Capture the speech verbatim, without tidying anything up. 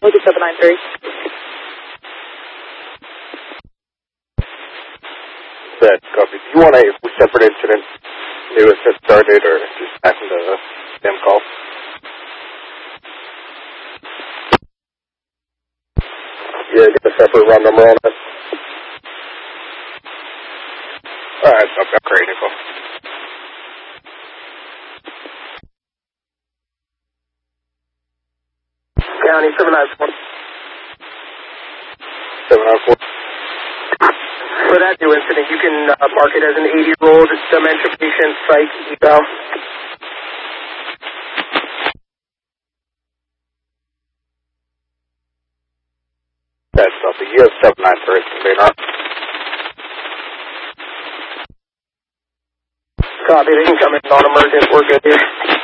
Look at seven nine three. That copy. Do you want a separate incident new assist started or just back into the same call? Yeah, get a separate run number on it. Alright, so I've got great info. County seven nine four. seven nine four. For that new incident, you can uh, mark it as an eighty-year-old dementia patient psych eval. That's copy. You have seven nine for it, not. Copy, they can come in non-emergent. We're good here.